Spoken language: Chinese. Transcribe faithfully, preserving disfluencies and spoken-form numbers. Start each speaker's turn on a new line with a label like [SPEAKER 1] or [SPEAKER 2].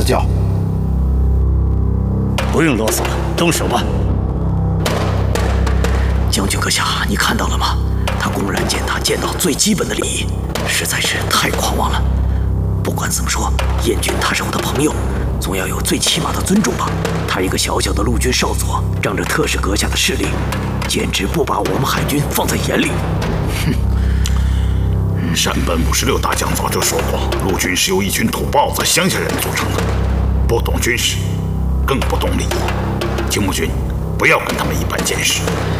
[SPEAKER 1] 教。
[SPEAKER 2] 不用啰嗦了，动手吧。将军阁下，你看到了吗？他公然践踏剑道最基本的礼仪，实在是太狂妄了。不管怎么说，燕军他是我的朋友，总要有最起码的尊重吧。他一个小小的陆军少佐，仗着特使阁下的势力，简直不把我们海军放在眼里。
[SPEAKER 3] 哼！山本五十六大将早就说过，陆军是由一群土包子、乡下人组成的，不懂军事，更不懂礼仪。青木君，不要跟他们一般见识。